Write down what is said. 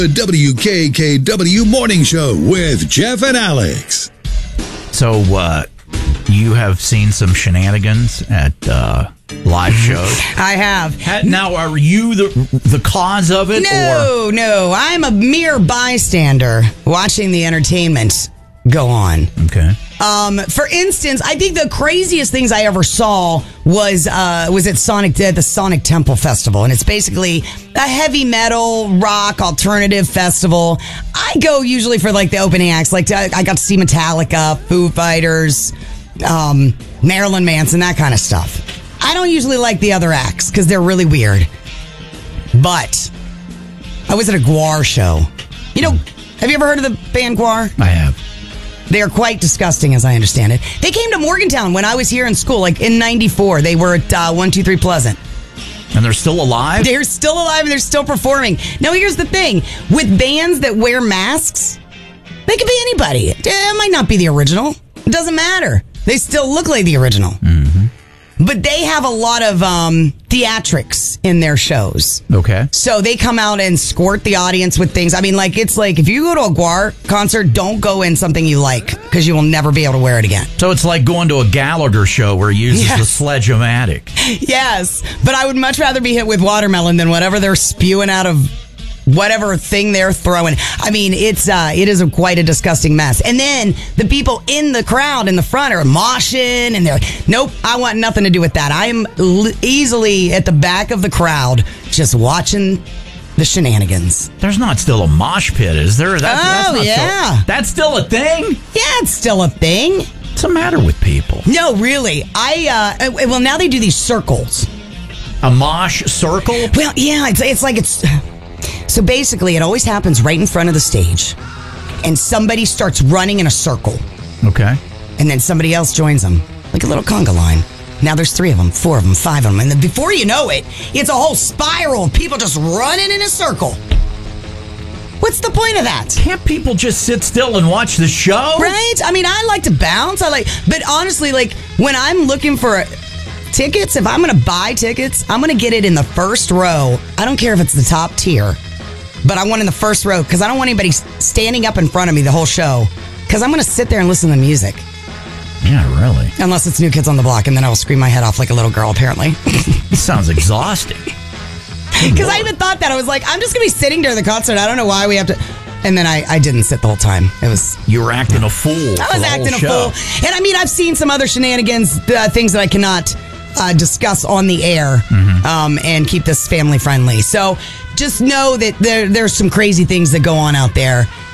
The WKKW Morning Show with Jeff and Alex. So, you have seen some shenanigans at live shows? I have. Now, are you the cause of it? No. I'm a mere bystander watching the entertainment go on. Okay. For instance, I think the craziest things I ever saw was at the Sonic Temple Festival, and it's basically a heavy metal rock alternative festival. I go usually for like the opening acts. Like I got to see Metallica, Foo Fighters, Marilyn Manson, that kind of stuff. I don't usually like the other acts because they're really weird. But I was at a Gwar show. You know, have you ever heard of the band Gwar? I have. They are quite disgusting, as I understand it. They came to Morgantown when I was here in school, like in '94. They were at 123 Pleasant. And they're still alive? They're still alive and they're still performing. Now, here's the thing. With bands that wear masks, they could be anybody. It might not be the original. It doesn't matter. They still look like the original. Mm-hmm. But they have a lot of theatrics in their shows. Okay. So they come out and squirt the audience with things. I mean, like, it's like if you go to a Gwar concert, don't go in something you like because you will never be able to wear it again. So it's like going to a Gallagher show where he uses the Sledge-O-Matic. Yes. But I would much rather be hit with watermelon than whatever they're spewing out of whatever thing they're throwing. I mean, it is quite a disgusting mess. And then the people in the crowd in the front are moshing and they're, nope, I want nothing to do with that. I am easily at the back of the crowd just watching the shenanigans. There's not still a mosh pit, is there? That's still a thing? Yeah, it's still a thing. What's the matter with people? No, really. Well, now they do these circles. A mosh circle? Well, yeah, it's like it's... So basically, it always happens right in front of the stage, and somebody starts running in a circle. Okay. And then somebody else joins them, like a little conga line. Now there's 3 of them, 4 of them, 5 of them, and then before you know it, it's a whole spiral of people just running in a circle. What's the point of that? Can't people just sit still and watch the show? Right? I mean, I like to bounce. But honestly, like when I'm looking for tickets, if I'm going to buy tickets, I'm going to get it in the first row. I don't care if it's the top tier. But I want in the first row because I don't want anybody standing up in front of me the whole show because I'm going to sit there and listen to the music. Yeah, really? Unless it's New Kids on the Block, and then I will scream my head off like a little girl, apparently. This sounds exhausting. Because I even thought that. I was like, I'm just going to be sitting during the concert. I don't know why we have to... And then I didn't sit the whole time. It was... You were acting a fool. I was acting a fool. And I mean, I've seen some other shenanigans, things that I cannot discuss on the air and keep this family friendly. So... just know that there's some crazy things that go on out there.